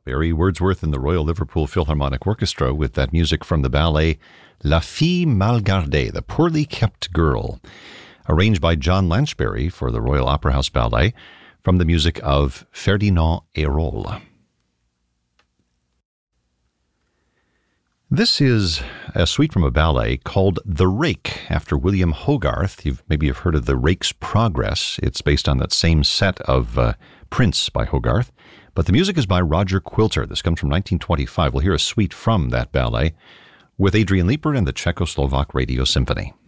Barry Wordsworth and the Royal Liverpool Philharmonic Orchestra with that music from the ballet La Fille Mal Gardée, The Poorly Kept Girl, arranged by John Lanchbery for the Royal Opera House Ballet from the music of Ferdinand Hérold. This is a suite from a ballet called The Rake, after William Hogarth. Maybe you've heard of The Rake's Progress. It's based on that same set of Prince by Hogarth. But the music is by Roger Quilter. This comes from 1925. We'll hear a suite from that ballet with Adrian Leeper and the Czechoslovak Radio Symphony.